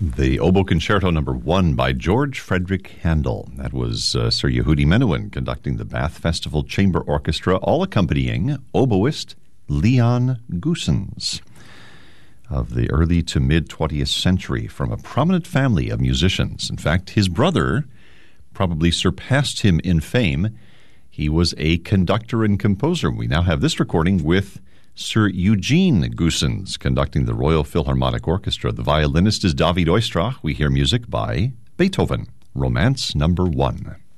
The Oboe Concerto No. 1 by George Frederick Handel. That was Sir Yehudi Menuhin conducting the Bath Festival Chamber Orchestra, all accompanying oboist Leon Goossens of the early to mid-20th century from a prominent family of musicians. In fact, his brother probably surpassed him in fame. He was a conductor and composer. We now have this recording with Sir Eugene Goossens conducting the Royal Philharmonic Orchestra. The violinist is David Oistrakh. We hear music by Beethoven, Romance No. 1.